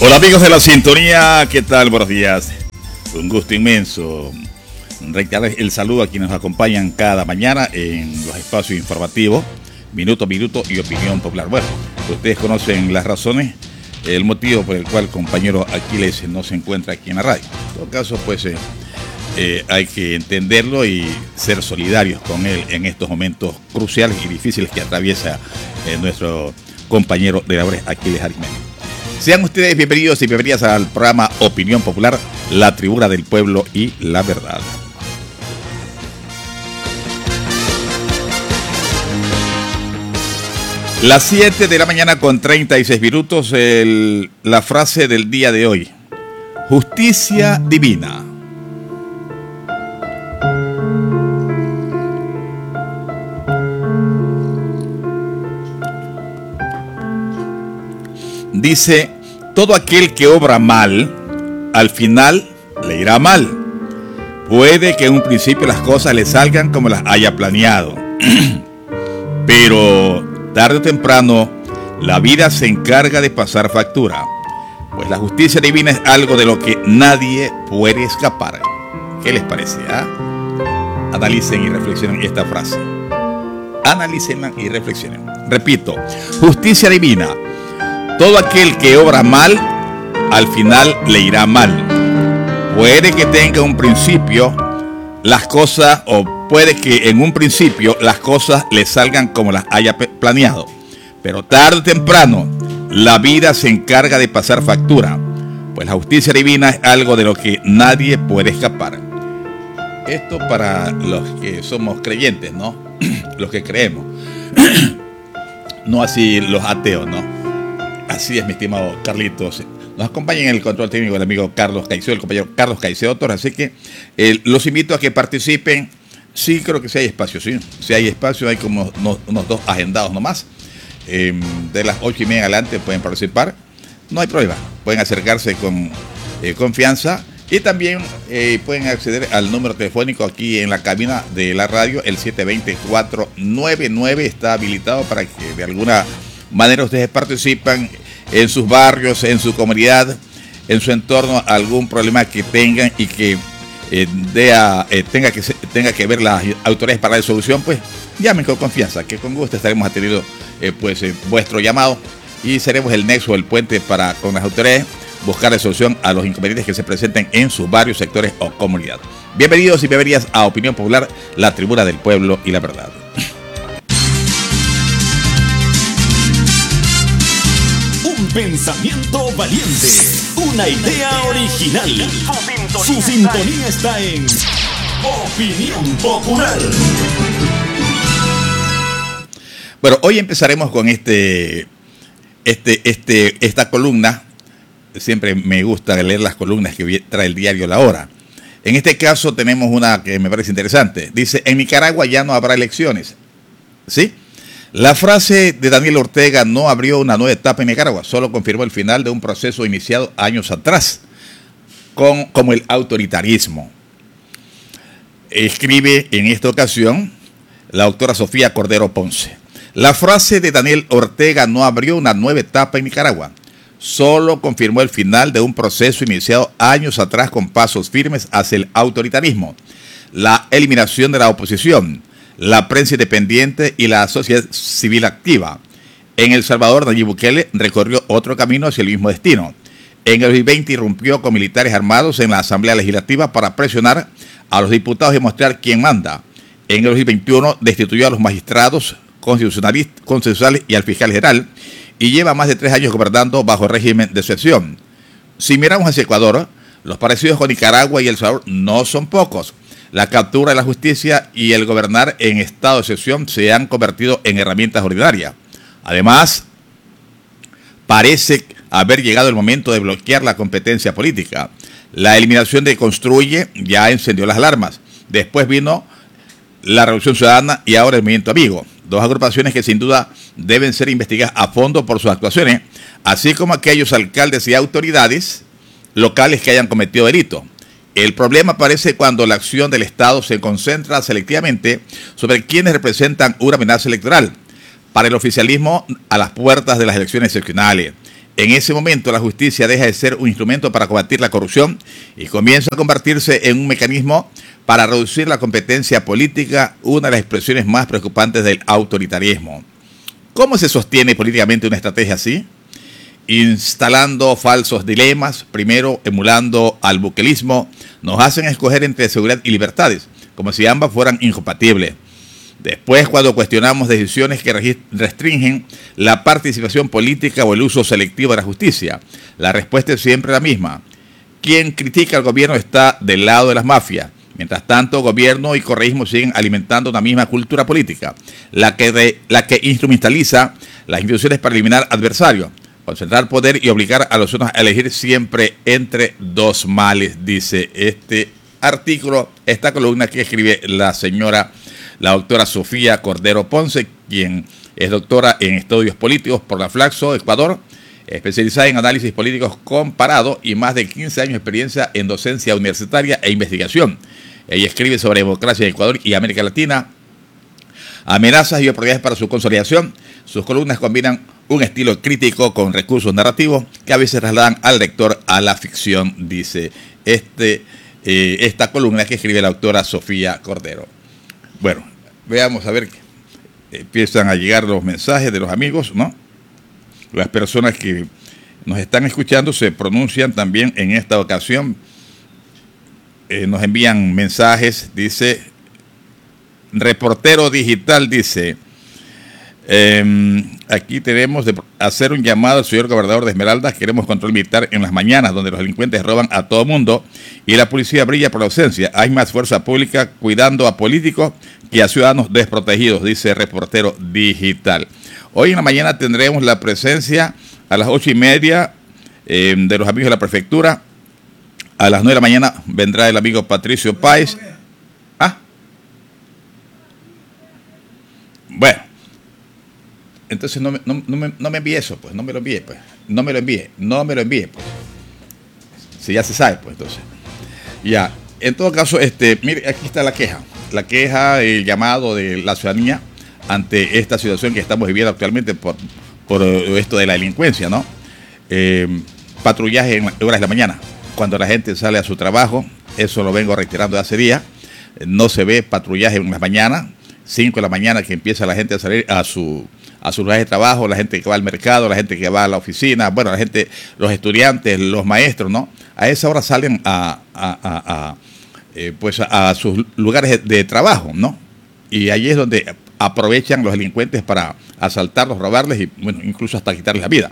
Hola amigos de la sintonía, ¿qué tal? Buenos días. Un gusto inmenso reiterar el saludo a quienes nos acompañan cada mañana en los espacios informativos, Minuto a Minuto y Opinión Popular. Bueno, ustedes conocen las razones, el motivo por el cual el compañero Aquiles no se encuentra aquí en la radio. En todo caso, pues hay que entenderlo y ser solidarios con él en estos momentos cruciales y difíciles que atraviesa nuestro compañero de labores Aquiles Arismendi. Sean ustedes bienvenidos y bienvenidas al programa Opinión Popular, la tribuna del pueblo y la verdad. Las 7 de la mañana con 36 minutos, la frase del día de hoy. Justicia divina. Dice, todo aquel que obra mal, al final le irá mal. Puede que en un principio las cosas le salgan como las haya planeado. Pero tarde o temprano, la vida se encarga de pasar factura. Pues la justicia divina es algo de lo que nadie puede escapar. ¿Qué les parece? Analicen y reflexionen esta frase. Analícenla y reflexionen. Repito, justicia divina. Todo aquel que obra mal, al final le irá mal. Puede que tenga un principio las cosas, o puede que en un principio las cosas le salgan como las haya planeado. Pero tarde o temprano, la vida se encarga de pasar factura. Pues la justicia divina es algo de lo que nadie puede escapar. Esto para los que somos creyentes, ¿no? Los que creemos. No así los ateos, ¿no? Así es, mi estimado Carlitos. Nos acompaña en el control técnico el amigo Carlos Caicedo, el compañero Carlos Caicedo Torres. Así que los invito a que participen. Sí, creo que sí hay espacio, sí. Si hay espacio, hay como unos dos agendados nomás. De las 8:30 en adelante pueden participar. No hay problema. Pueden acercarse con confianza. Y también pueden acceder al número telefónico aquí en la cabina de la radio. El 720-499 está habilitado para que de alguna manera ustedes participan en sus barrios, en su comunidad, en su entorno, algún problema que tengan y que tenga que ver las autoridades para la solución, pues llamen con confianza, que con gusto estaremos atendiendo vuestro llamado y seremos el nexo, el puente para con las autoridades buscar la solución a los inconvenientes que se presenten en sus barrios, sectores o comunidad. Bienvenidos y bienvenidas a Opinión Popular, la tribuna del pueblo y la verdad. Pensamiento valiente, una idea original. Su sintonía está en Opinión Popular. Bueno, hoy empezaremos con esta columna. Siempre me gusta leer las columnas que trae el diario La Hora. En este caso tenemos una que me parece interesante. Dice, en Nicaragua ya no habrá elecciones. ¿Sí? La frase de Daniel Ortega no abrió una nueva etapa en Nicaragua, solo confirmó el final de un proceso iniciado años atrás, como el autoritarismo. Escribe en esta ocasión la doctora Sofía Cordero Ponce. La frase de Daniel Ortega no abrió una nueva etapa en Nicaragua, solo confirmó el final de un proceso iniciado años atrás con pasos firmes hacia el autoritarismo, la eliminación de la oposición, la prensa independiente y la sociedad civil activa. En El Salvador, Nayib Bukele recorrió otro camino hacia el mismo destino. En el 2020 irrumpió con militares armados en la Asamblea Legislativa para presionar a los diputados y mostrar quién manda. En el 2021 destituyó a los magistrados constitucionales y al fiscal general y lleva más de 3 años gobernando bajo régimen de excepción. Si miramos hacia Ecuador, los parecidos con Nicaragua y El Salvador no son pocos. La captura de la justicia y el gobernar en estado de excepción se han convertido en herramientas ordinarias. Además, parece haber llegado el momento de bloquear la competencia política. La eliminación de Construye ya encendió las alarmas. Después vino la Revolución Ciudadana y ahora el Movimiento Amigo. Dos agrupaciones que sin duda deben ser investigadas a fondo por sus actuaciones, así como aquellos alcaldes y autoridades locales que hayan cometido delitos. El problema aparece cuando la acción del Estado se concentra selectivamente sobre quienes representan una amenaza electoral para el oficialismo a las puertas de las elecciones excepcionales. En ese momento la justicia deja de ser un instrumento para combatir la corrupción y comienza a convertirse en un mecanismo para reducir la competencia política, una de las expresiones más preocupantes del autoritarismo. ¿Cómo se sostiene políticamente una estrategia así? Instalando falsos dilemas, primero emulando al buquelismo, nos hacen escoger entre seguridad y libertades, como si ambas fueran incompatibles. Después, cuando cuestionamos decisiones que restringen la participación política o el uso selectivo de la justicia, la respuesta es siempre la misma. Quien critica al gobierno está del lado de las mafias. Mientras tanto, gobierno y correísmo siguen alimentando una misma cultura política, la que instrumentaliza las instituciones para eliminar adversarios, concentrar poder y obligar a los ciudadanos a elegir siempre entre dos males, dice este artículo, esta columna que escribe la doctora Sofía Cordero Ponce, quien es doctora en estudios políticos por la Flaxo, Ecuador, especializada en análisis políticos comparado y más de 15 años de experiencia en docencia universitaria e investigación. Ella escribe sobre democracia en Ecuador y América Latina, amenazas y oportunidades para su consolidación. Sus columnas combinan un estilo crítico con recursos narrativos que a veces trasladan al lector a la ficción, dice esta columna que escribe la doctora Sofía Cordero. Bueno, veamos a ver, empiezan a llegar los mensajes de los amigos, ¿no? Las personas que nos están escuchando se pronuncian también en esta ocasión. Nos envían mensajes, dice, reportero digital, dice, aquí tenemos de hacer un llamado al señor gobernador de Esmeraldas. Queremos control militar en las mañanas, donde los delincuentes roban a todo mundo y la policía brilla por la ausencia. Hay más fuerza pública cuidando a políticos que a ciudadanos desprotegidos, dice reportero digital. Hoy en la mañana tendremos la presencia a las 8:30 de los amigos de la prefectura. A las 9 de la mañana vendrá el amigo Patricio Páez. Bueno, entonces no me envíe eso, pues, no me lo envíe, pues. No me lo envíe, pues. Si ya se sabe, pues, entonces. Ya, en todo caso, mire, aquí está la queja, el llamado de la ciudadanía ante esta situación que estamos viviendo actualmente por esto de la delincuencia, ¿no? Patrullaje en horas de la mañana, cuando la gente sale a su trabajo, eso lo vengo reiterando de hace días, no se ve patrullaje en las mañanas, 5 de la mañana que empieza la gente a salir a su lugar de trabajo, la gente que va al mercado, la gente que va a la oficina, bueno, la gente, los estudiantes, los maestros, ¿no? A esa hora salen a sus lugares de trabajo, ¿no? Y allí es donde aprovechan los delincuentes para asaltarlos, robarles y, bueno, incluso hasta quitarles la vida.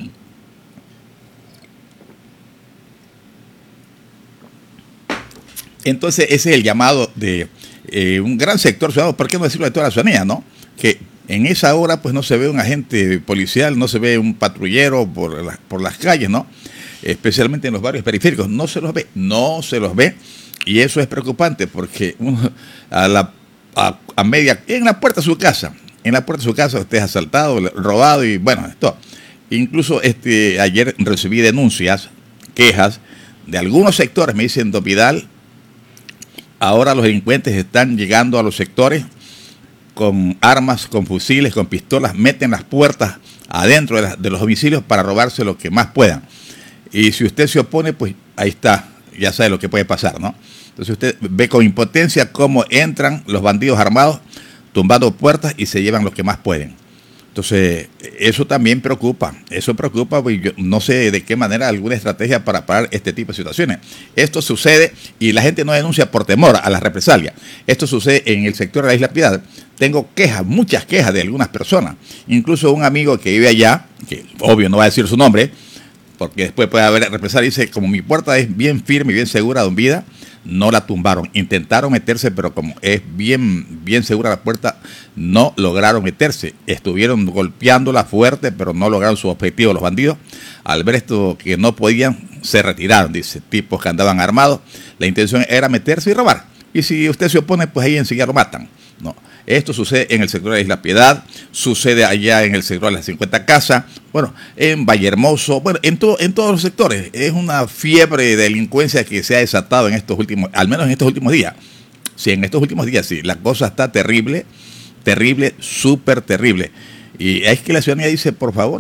Entonces, ese es el llamado de un gran sector ciudadano, ¿por qué no decirlo de toda la ciudadanía, no? Que en esa hora, pues, no se ve un agente policial, no se ve un patrullero por las calles, ¿no? Especialmente en los barrios periféricos, no se los ve, y eso es preocupante, porque uno, en la puerta de su casa usted es asaltado, robado, y bueno, esto. Incluso ayer recibí denuncias, quejas de algunos sectores, me dicen, don Vidal, ahora los delincuentes están llegando a los sectores con armas, con fusiles, con pistolas, meten las puertas adentro de los domicilios para robarse lo que más puedan. Y si usted se opone, pues ahí está, ya sabe lo que puede pasar, ¿no? Entonces usted ve con impotencia cómo entran los bandidos armados, tumbando puertas y se llevan lo que más pueden. Entonces, eso también preocupa, pues yo no sé de qué manera alguna estrategia para parar este tipo de situaciones. Esto sucede y la gente no denuncia por temor a las represalias. Esto sucede en el sector de la Isla Piedad. Tengo muchas quejas de algunas personas, incluso un amigo que vive allá, que obvio no va a decir su nombre, porque después puede haber represalias, dice, como mi puerta es bien firme y bien segura, don Vida, no la tumbaron, intentaron meterse, pero como es bien segura la puerta, no lograron meterse, estuvieron golpeándola fuerte, pero no lograron su objetivo los bandidos. Al ver esto que no podían, se retiraron, dice, tipos que andaban armados, la intención era meterse y robar, y si usted se opone, pues ahí enseguida lo matan. No, esto sucede en el sector de la Isla Piedad, sucede allá en el sector de las 50 Casas, bueno, en Vallehermoso, bueno, en todos los sectores. Es una fiebre de delincuencia que se ha desatado al menos en estos últimos días. Sí, en estos últimos días, sí, la cosa está terrible, súper terrible. Y es que la ciudadanía dice, por favor,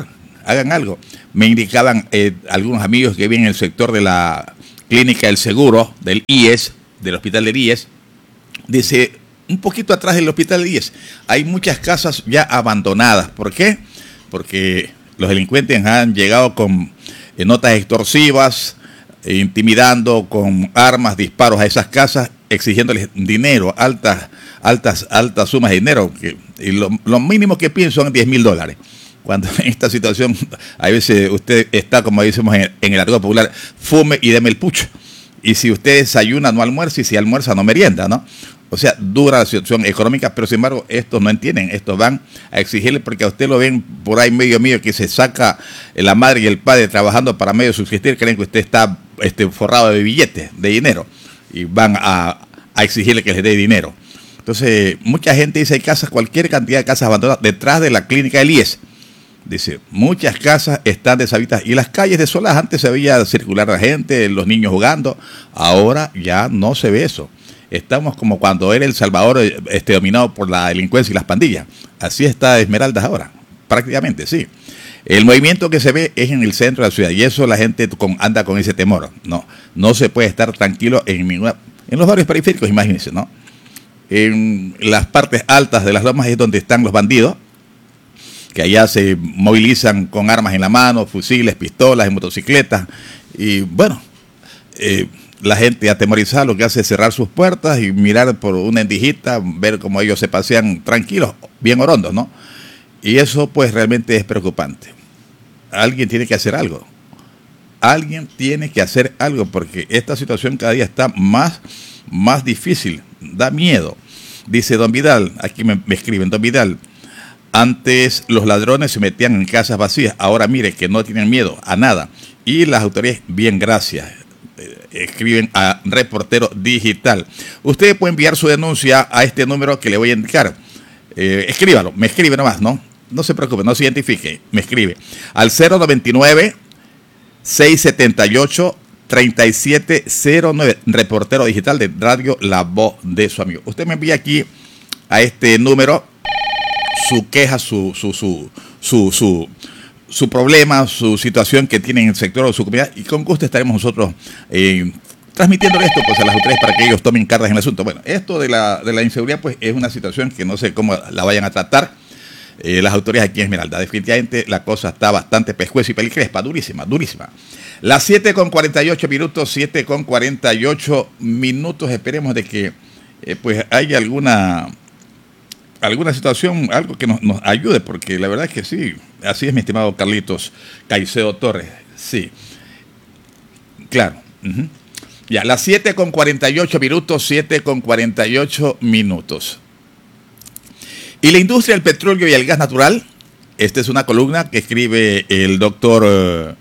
hagan algo. Me indicaban algunos amigos que viven en el sector de la clínica del seguro, del IES, del hospital del IES. Dice, un poquito atrás del hospital del IES, hay muchas casas ya abandonadas. ¿Por qué? Porque los delincuentes han llegado con notas extorsivas, intimidando con armas, disparos a esas casas, exigiéndoles dinero, altas sumas de dinero, y lo mínimo que piden son $10,000. Cuando en esta situación, a veces usted está, como decimos en el argot popular, fume y deme el pucho. Y si usted desayuna, no almuerza, y si almuerza, no merienda, ¿no? O sea, dura la situación económica, pero sin embargo, estos no entienden, estos van a exigirle, porque a usted lo ven por ahí medio que se saca la madre y el padre trabajando para medio subsistir, creen que usted está forrado de billetes, de dinero, y van a exigirle que les dé dinero. Entonces, mucha gente dice, hay casas, cualquier cantidad de casas abandonadas detrás de la clínica del IES. Dice, muchas casas están deshabitadas y las calles desoladas. Antes se veía circular la gente, los niños jugando, ahora ya no se ve eso. Estamos como cuando era El Salvador dominado por la delincuencia y las pandillas. Así está Esmeraldas ahora, prácticamente, sí. El movimiento que se ve es en el centro de la ciudad y eso la gente anda con ese temor. No se puede estar tranquilo en los barrios periféricos, imagínense, ¿no? En las partes altas de las lomas es donde están los bandidos, que allá se movilizan con armas en la mano, fusiles, pistolas, en motocicletas, y bueno, la gente atemorizada lo que hace es cerrar sus puertas y mirar por una endijita, ver cómo ellos se pasean tranquilos, bien orondos, ¿no? Y eso pues realmente es preocupante. Alguien tiene que hacer algo. Alguien tiene que hacer algo porque esta situación cada día está más difícil, da miedo. Dice Don Vidal, aquí me escriben, Don Vidal, antes los ladrones se metían en casas vacías, ahora mire que no tienen miedo a nada. Y las autoridades, bien, gracias. Escriben a Reportero Digital. Usted puede enviar su denuncia a este número que le voy a indicar. Escríbalo, me escribe nomás, ¿no? No se preocupe, no se identifique, me escribe. Al 099-678-3709, Reportero Digital de Radio La Voz de su amigo. Usted me envía aquí a este número su queja, su problema, su situación que tiene en el sector o su comunidad, y con gusto estaremos nosotros transmitiendo esto pues a las autoridades para que ellos tomen cartas en el asunto. Bueno, esto de la inseguridad pues es una situación que no sé cómo la vayan a tratar las autoridades aquí en Esmeralda. Definitivamente la cosa está bastante pescueza y pelicrespa, durísima. Las 7:48 minutos, 7:48 minutos, esperemos de que pues haya alguna situación, algo que nos ayude, porque la verdad es que sí, así es, mi estimado Carlitos Caicedo Torres, sí, claro. Ya, las 7:48 minutos, 7:48 minutos. Y la industria del petróleo y el gas natural, esta es una columna que escribe el doctor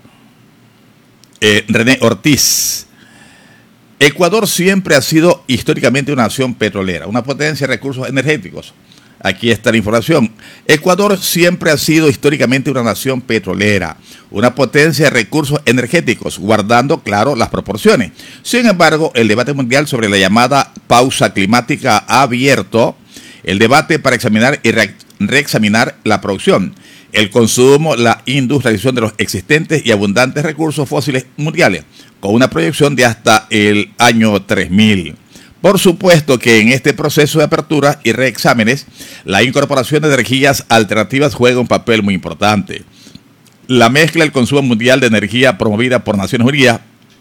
René Ortiz. Ecuador siempre ha sido históricamente una nación petrolera, una potencia de recursos energéticos. Aquí está la información. Ecuador siempre ha sido históricamente una nación petrolera, una potencia de recursos energéticos, guardando, claro, las proporciones. Sin embargo, el debate mundial sobre la llamada pausa climática ha abierto el debate para examinar y reexaminar la producción, el consumo, la industrialización de los existentes y abundantes recursos fósiles mundiales, con una proyección de hasta el año 3000. Por supuesto que en este proceso de apertura y reexámenes, la incorporación de energías alternativas juega un papel muy importante. La mezcla del consumo mundial de energía promovida por Naciones Unidas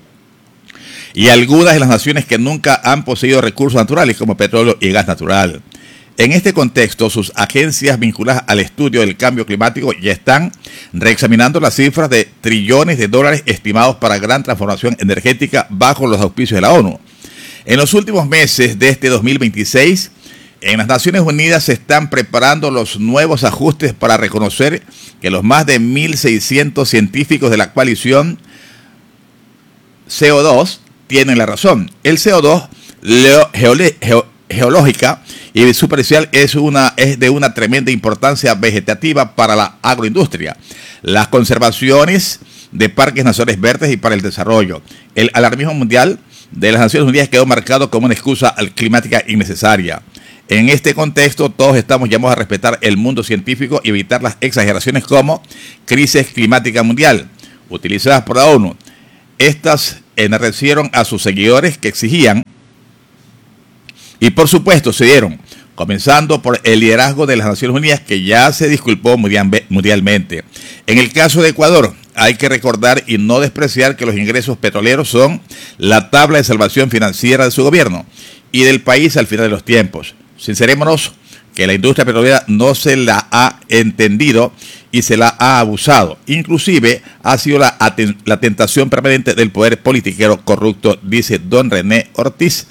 y algunas de las naciones que nunca han poseído recursos naturales como petróleo y gas natural. En este contexto, sus agencias vinculadas al estudio del cambio climático ya están reexaminando las cifras de trillones de dólares estimados para gran transformación energética bajo los auspicios de la ONU. En los últimos meses de este 2026, en las Naciones Unidas se están preparando los nuevos ajustes para reconocer que los más de 1.600 científicos de la coalición CO2 tienen la razón. El CO2 geológica y superficial es de una tremenda importancia vegetativa para la agroindustria, las conservaciones de parques nacionales verdes y para el desarrollo. El alarmismo mundial de las Naciones Unidas quedó marcado como una excusa climática innecesaria. En este contexto, todos estamos llamados a respetar el mundo científico y evitar las exageraciones como crisis climática mundial, utilizadas por la ONU. Estas enardecieron a sus seguidores que exigían, y por supuesto se dieron, comenzando por el liderazgo de las Naciones Unidas, que ya se disculpó mundialmente. En el caso de Ecuador, hay que recordar y no despreciar que los ingresos petroleros son la tabla de salvación financiera de su gobierno y del país al final de los tiempos. Sincerémonos que la industria petrolera no se la ha entendido y se la ha abusado. Inclusive ha sido la tentación permanente del poder politiquero corrupto, dice don René Ortiz,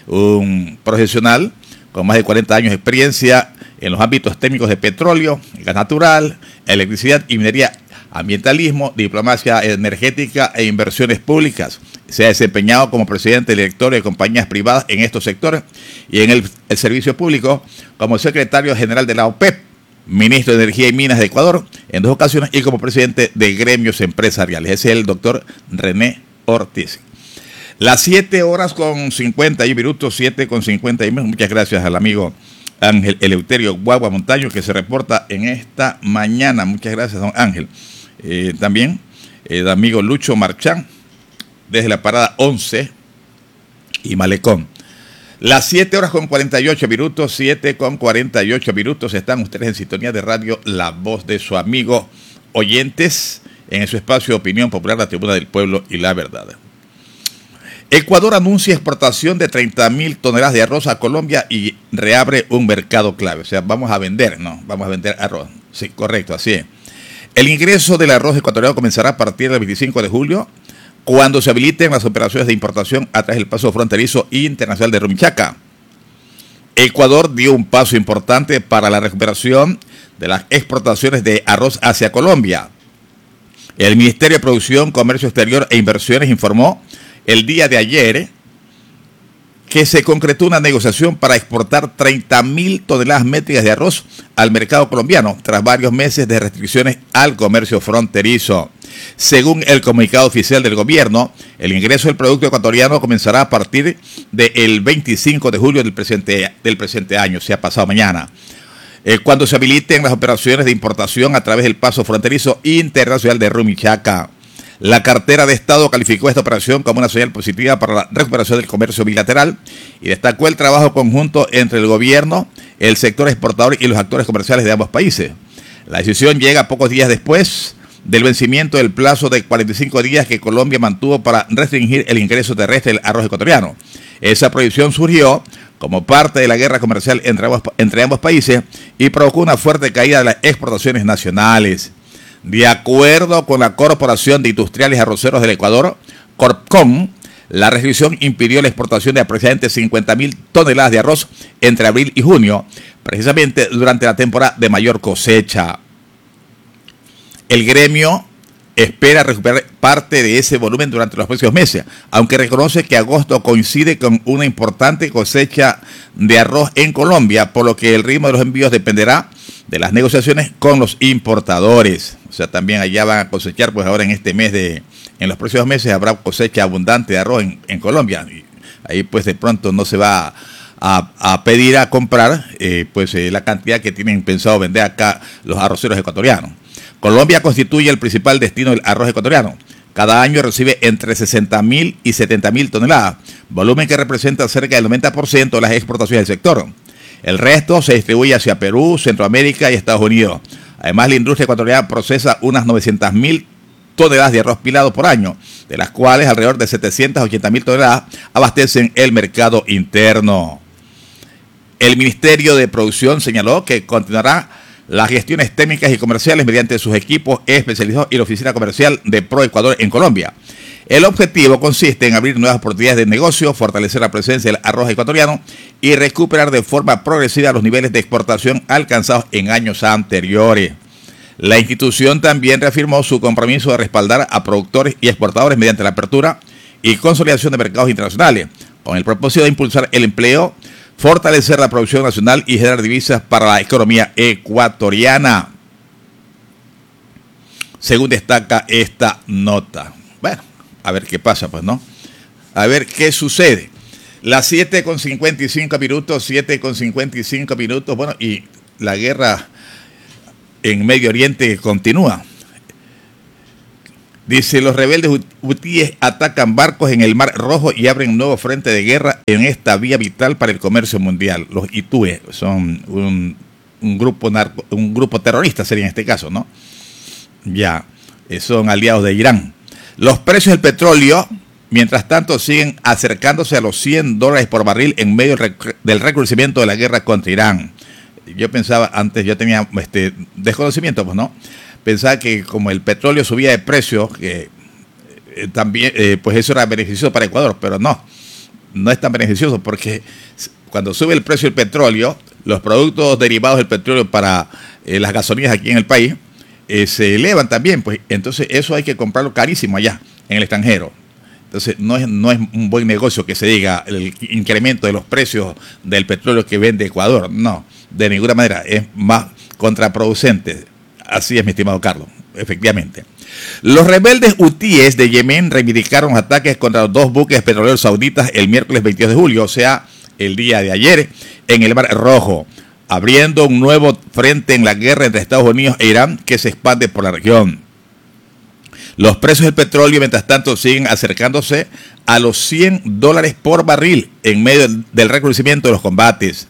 un profesional con más de 40 años de experiencia en los ámbitos técnicos de petróleo, gas natural, electricidad y minería, ambientalismo, diplomacia energética e inversiones públicas. Se ha desempeñado como presidente del directorio de compañías privadas en estos sectores y en el servicio público como secretario general de la OPEP, ministro de Energía y Minas de Ecuador en 2 ocasiones y como presidente de gremios empresariales. Ese es el doctor René Ortiz. Las 7 horas con 51 minutos, 7 con 51 minutos. Muchas gracias al amigo Ángel Eleuterio Guagua Montaño que se reporta en esta mañana. Muchas gracias, don Ángel. También el amigo Lucho Marchán desde la parada 11 y Malecón. Las 7 horas con 48 minutos, 7 con 48 minutos. Están ustedes en sintonía de radio La Voz de su amigo oyentes en su espacio de opinión popular, la Tribuna del Pueblo y la Verdad. Ecuador anuncia exportación de 30.000 toneladas de arroz a Colombia y reabre un mercado clave. O sea, vamos a vender arroz. Sí, correcto, así es. El ingreso del arroz ecuatoriano comenzará a partir del 25 de julio, cuando se habiliten las operaciones de importación a través del paso fronterizo internacional de Rumichaca. Ecuador dio un paso importante para la recuperación de las exportaciones de arroz hacia Colombia. El Ministerio de Producción, Comercio Exterior e Inversiones informó el día de ayer que se concretó una negociación para exportar 30.000 toneladas métricas de arroz al mercado colombiano tras varios meses de restricciones al comercio fronterizo. Según el comunicado oficial del gobierno, el ingreso del producto ecuatoriano comenzará a partir del 25 de julio del presente año, se ha pasado mañana, cuando se habiliten las operaciones de importación a través del paso fronterizo internacional de Rumichaca. La cartera de Estado calificó esta operación como una señal positiva para la recuperación del comercio bilateral y destacó el trabajo conjunto entre el gobierno, el sector exportador y los actores comerciales de ambos países. La decisión llega pocos días después del vencimiento del plazo de 45 días que Colombia mantuvo para restringir el ingreso terrestre del arroz ecuatoriano. Esa prohibición surgió como parte de la guerra comercial entre ambos países y provocó una fuerte caída de las exportaciones nacionales. De acuerdo con la Corporación de Industriales Arroceros del Ecuador, Corpcom, la restricción impidió la exportación de aproximadamente 50.000 toneladas de arroz entre abril y junio, precisamente durante la temporada de mayor cosecha. El gremio espera recuperar parte de ese volumen durante los próximos meses, aunque reconoce que agosto coincide con una importante cosecha de arroz en Colombia, por lo que el ritmo de los envíos dependerá de las negociaciones con los importadores. O sea, también allá van a cosechar, pues ahora en los próximos meses habrá cosecha abundante de arroz en Colombia. Y ahí pues de pronto no se va a pedir a comprar la cantidad que tienen pensado vender acá los arroceros ecuatorianos. Colombia constituye el principal destino del arroz ecuatoriano. Cada año recibe entre 60.000 y 70.000 toneladas, volumen que representa cerca del 90% de las exportaciones del sector. El resto se distribuye hacia Perú, Centroamérica y Estados Unidos. Además, la industria ecuatoriana procesa unas 900.000 toneladas de arroz pilado por año, de las cuales alrededor de 780.000 toneladas abastecen el mercado interno. El Ministerio de Producción señaló que continuará las gestiones técnicas y comerciales mediante sus equipos especializados y la oficina comercial de ProEcuador en Colombia. El objetivo consiste en abrir nuevas oportunidades de negocio, fortalecer la presencia del arroz ecuatoriano y recuperar de forma progresiva los niveles de exportación alcanzados en años anteriores. La institución también reafirmó su compromiso de respaldar a productores y exportadores mediante la apertura y consolidación de mercados internacionales, con el propósito de impulsar el empleo, fortalecer la producción nacional y generar divisas para la economía ecuatoriana, según destaca esta nota. Bueno, a ver qué pasa, pues, ¿no? A ver qué sucede. Las 7:55 minutos, 7:55 minutos. Bueno, y la guerra en Medio Oriente continúa. Dice, los rebeldes hutíes atacan barcos en el Mar Rojo y abren un nuevo frente de guerra en esta vía vital para el comercio mundial. Los hutíes son un grupo terrorista, sería en este caso, ¿no? Ya, son aliados de Irán. Los precios del petróleo, mientras tanto, siguen acercándose a los $100 por barril en medio del recrudecimiento de la guerra contra Irán. Yo pensaba antes, yo tenía desconocimiento, pues, ¿no? Pensaba que como el petróleo subía de precio, que también, pues eso era beneficioso para Ecuador, pero no es tan beneficioso, porque cuando sube el precio del petróleo, los productos derivados del petróleo para las gasolinas aquí en el país se elevan también, pues entonces eso hay que comprarlo carísimo allá, en el extranjero. Entonces no es un buen negocio que se diga el incremento de los precios del petróleo que vende Ecuador, no, de ninguna manera, es más contraproducente. Así es, mi estimado Carlos, efectivamente. Los rebeldes hutíes de Yemen reivindicaron ataques contra los 2 buques petroleros sauditas el miércoles 22 de julio, o sea, el día de ayer, en el Mar Rojo, abriendo un nuevo frente en la guerra entre Estados Unidos e Irán que se expande por la región. Los precios del petróleo, mientras tanto, siguen acercándose a los $100 por barril en medio del recrudecimiento de los combates.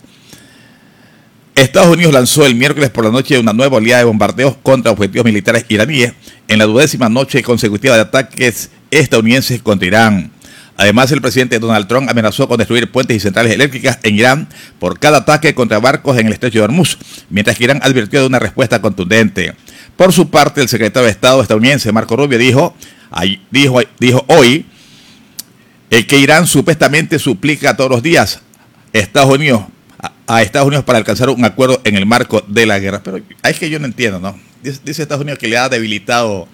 Estados Unidos lanzó el miércoles por la noche una nueva oleada de bombardeos contra objetivos militares iraníes en la 12ª noche consecutiva de ataques estadounidenses contra Irán. Además, el presidente Donald Trump amenazó con destruir puentes y centrales eléctricas en Irán por cada ataque contra barcos en el estrecho de Hormuz, mientras que Irán advirtió de una respuesta contundente. Por su parte, el secretario de Estado estadounidense Marco Rubio dijo hoy que Irán supuestamente suplica todos los días a Estados Unidos para alcanzar un acuerdo en el marco de la guerra. Pero es que yo no entiendo, ¿no? Dice Estados Unidos que le ha debilitado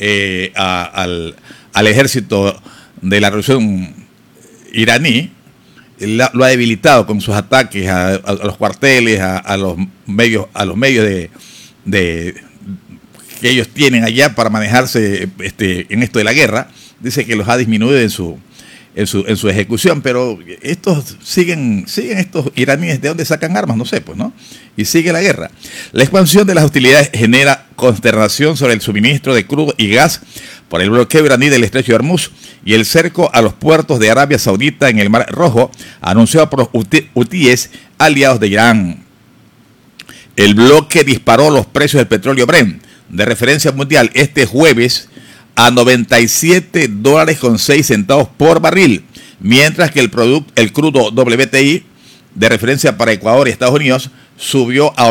al ejército de la revolución iraní, lo ha debilitado con sus ataques a los cuarteles, a los medios que ellos tienen allá para manejarse en esto de la guerra. Dice que los ha disminuido en su ejecución, pero estos siguen estos iraníes, ¿de dónde sacan armas? No sé, pues, ¿no? Y sigue la guerra. La expansión de las hostilidades genera consternación sobre el suministro de crudo y gas por el bloqueo iraní del estrecho de Hormuz y el cerco a los puertos de Arabia Saudita en el Mar Rojo, anunciado por los hutíes aliados de Irán. El bloque disparó los precios del petróleo Brent, de referencia mundial, este jueves a $97.06 por barril, mientras que el crudo WTI, de referencia para Ecuador y Estados Unidos, subió a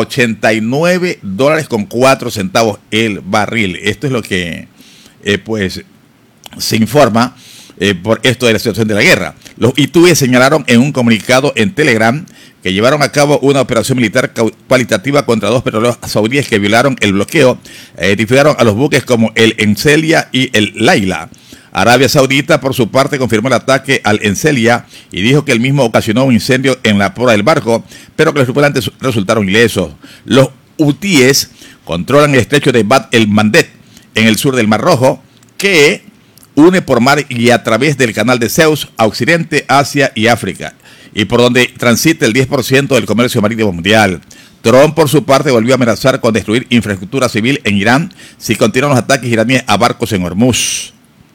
$89.04 el barril. Esto es lo que pues se informa por esto de la situación de la guerra. Los hutíes señalaron en un comunicado en Telegram que llevaron a cabo una operación militar cualitativa contra 2 petroleros saudíes que violaron el bloqueo. Identificaron a los buques como el Encelia y el Laila. Arabia Saudita, por su parte, confirmó el ataque al Encelia y dijo que el mismo ocasionó un incendio en la proa del barco, pero que los tripulantes resultaron ilesos. Los hutíes controlan el estrecho de Bab el-Mandeb en el sur del Mar Rojo, que une por mar y a través del canal de Suez a Occidente, Asia y África, y por donde transita el 10% del comercio marítimo mundial. Trump, por su parte, volvió a amenazar con destruir infraestructura civil en Irán si continúan los ataques iraníes a barcos en Hormuz.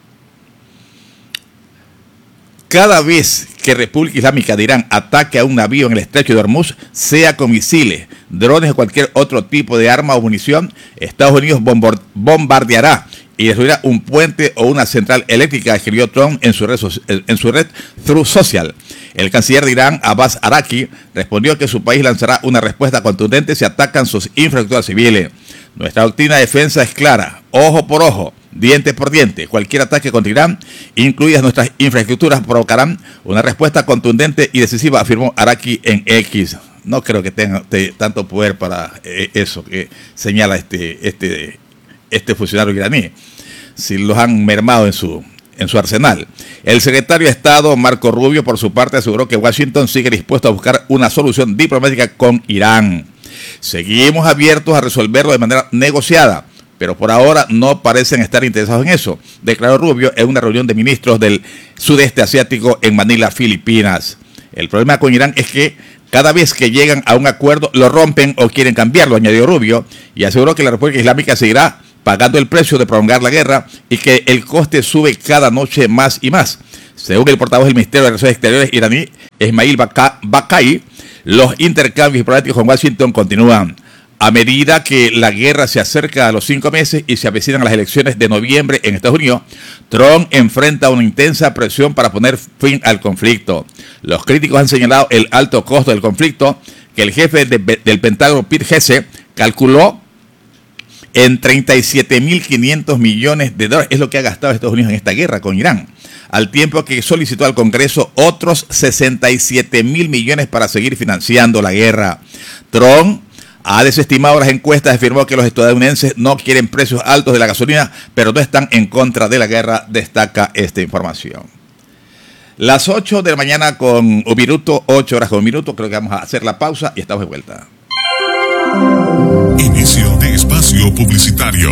Cada vez que República Islámica de Irán ataque a un navío en el estrecho de Hormuz, sea con misiles, drones o cualquier otro tipo de arma o munición, Estados Unidos bombardeará y destruirá un puente o una central eléctrica, escribió Trump en su red Truth Social. El canciller de Irán, Abbas Araqui, respondió que su país lanzará una respuesta contundente si atacan sus infraestructuras civiles. Nuestra doctrina de defensa es clara: ojo por ojo, diente por diente. Cualquier ataque contra Irán, incluidas nuestras infraestructuras, provocarán una respuesta contundente y decisiva, afirmó Araqui en X. No creo que tenga tanto poder para eso que señala este funcionario iraní, si los han mermado en su arsenal. El secretario de Estado, Marco Rubio, por su parte, aseguró que Washington sigue dispuesto a buscar una solución diplomática con Irán. Seguimos abiertos a resolverlo de manera negociada, pero por ahora no parecen estar interesados en eso, declaró Rubio en una reunión de ministros del sudeste asiático en Manila, Filipinas. El problema con Irán es que cada vez que llegan a un acuerdo lo rompen o quieren cambiarlo, añadió Rubio, y aseguró que la República Islámica seguirá pagando el precio de prolongar la guerra y que el coste sube cada noche más y más. Según el portavoz del Ministerio de Relaciones Exteriores iraní, Esmail Bakai, los intercambios diplomáticos con Washington continúan. A medida que la guerra se acerca a los 5 meses y se avecinan las elecciones de noviembre en Estados Unidos, Trump enfrenta una intensa presión para poner fin al conflicto. Los críticos han señalado el alto costo del conflicto, que el jefe del Pentágono, Pete Hegseth, calculó en 37.500 millones de dólares. Es lo que ha gastado Estados Unidos en esta guerra con Irán, al tiempo que solicitó al Congreso otros 67.000 millones para seguir financiando la guerra. Trump ha desestimado las encuestas, afirmó que los estadounidenses no quieren precios altos de la gasolina, pero no están en contra de la guerra, destaca esta información. Las 8 de la mañana con un minuto, 8 horas con un minuto, creo que vamos a hacer la pausa y estamos de vuelta. Inicio de espacio publicitario.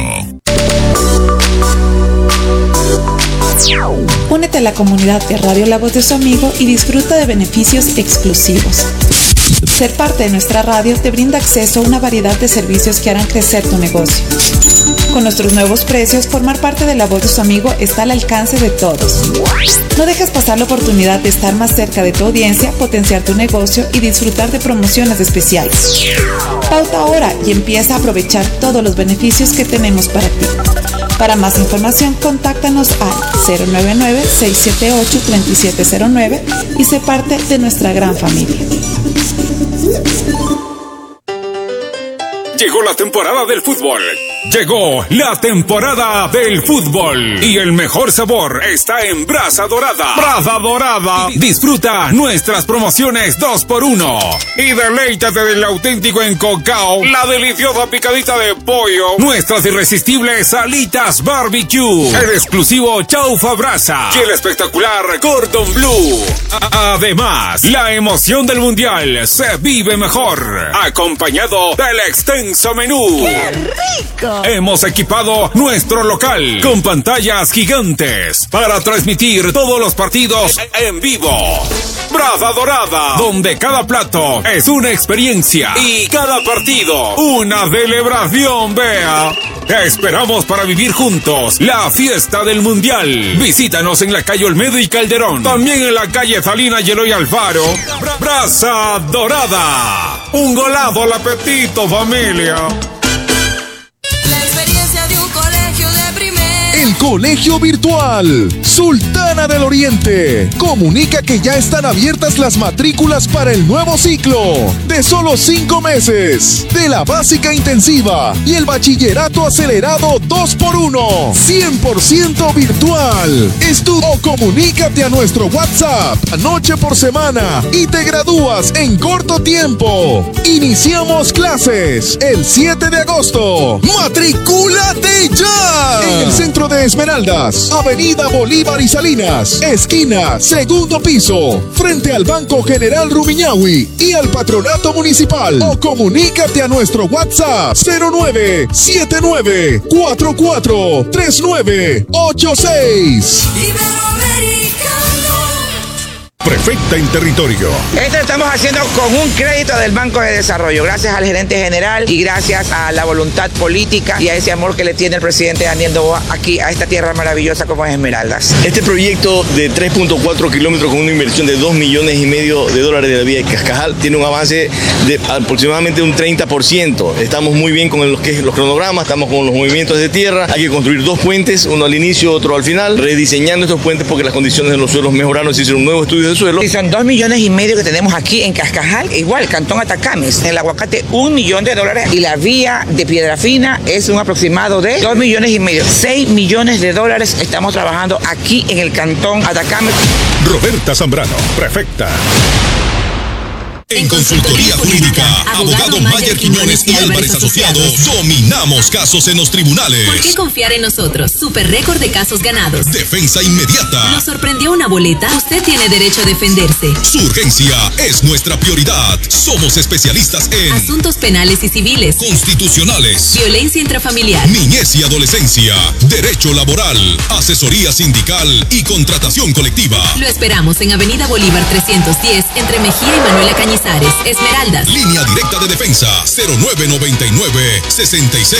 Únete a la comunidad de Radio La Voz de su Amigo y disfruta de beneficios exclusivos. Ser parte de nuestra radio te brinda acceso a una variedad de servicios que harán crecer tu negocio. Con nuestros nuevos precios, formar parte de La Voz de su Amigo está al alcance de todos. No dejes pasar la oportunidad de estar más cerca de tu audiencia, potenciar tu negocio y disfrutar de promociones especiales. Pauta ahora y empieza a aprovechar todos los beneficios que tenemos para ti. Para más información, contáctanos al 099-678-3709 y sé parte de nuestra gran familia. Llegó la temporada del fútbol. Llegó la temporada del fútbol. Y el mejor sabor está en Brasa Dorada. Brasa Dorada. Disfruta nuestras promociones 2x1. Y deleítate del auténtico encocao, la deliciosa picadita de pollo, nuestras irresistibles alitas barbecue, el exclusivo chaufa brasa y el espectacular Cordon Bleu. Además, la emoción del mundial se vive mejor, acompañado del extenso menú. ¡Qué rico! Hemos equipado nuestro local con pantallas gigantes para transmitir todos los partidos en vivo. Brasa Dorada, donde cada plato es una experiencia y cada partido una celebración, vea. Te esperamos para vivir juntos la fiesta del mundial. Visítanos en la calle Olmedo y Calderón, también en la calle Salina y Eloy Alfaro. Brasa Dorada, un golazo al apetito, familia. El Colegio Virtual Sultana del Oriente comunica que ya están abiertas las matrículas para el nuevo ciclo de solo 5 meses de la básica intensiva y el bachillerato acelerado 2x1, 100% virtual. Estudia o comunícate a nuestro WhatsApp noche por semana y te gradúas en corto tiempo. Iniciamos clases el 7 de agosto. ¡Matricúlate ya! En el Centro de Esmeraldas, Avenida Bolívar y Salinas, esquina, segundo piso, frente al Banco General Rumiñahui y al Patronato Municipal. O comunícate a nuestro WhatsApp 0979443986. Prefecta en territorio. Esto estamos haciendo con un crédito del Banco de Desarrollo, gracias al gerente general y gracias a la voluntad política y a ese amor que le tiene el presidente Daniel Noboa aquí a esta tierra maravillosa como es Esmeraldas. Este proyecto de 3.4 kilómetros con una inversión de $2,5 millones de la vía de Cascajal tiene un avance de aproximadamente un 30%. Estamos muy bien con los cronogramas, estamos con los movimientos de tierra. Hay que construir 2 puentes, uno al inicio, otro al final, rediseñando estos puentes porque las condiciones de los suelos mejoraron, se hicieron un nuevo estudio de suelo. Y son $2,5 millones que tenemos aquí en Cascajal, igual, Cantón Atacames. En el aguacate, $1 millón y la vía de Piedrafina es un aproximado de $2,5 millones. $6 millones estamos trabajando aquí en el Cantón Atacames. Roberta Zambrano, prefecta. En Consultoría Jurídica, abogado Mayer Quiñones y Álvarez Asociados, dominamos casos en los tribunales. ¿Por qué confiar en nosotros? Super récord de casos ganados. Defensa inmediata. ¿Nos sorprendió una boleta? Usted tiene derecho a defenderse. Su urgencia es nuestra prioridad. Somos especialistas en asuntos penales y civiles, constitucionales, violencia intrafamiliar, niñez y adolescencia, derecho laboral, asesoría sindical y contratación colectiva. Lo esperamos en Avenida Bolívar 310, entre Mejía y Manuela Cañizares, Esmeraldas. Línea directa de defensa 0999 66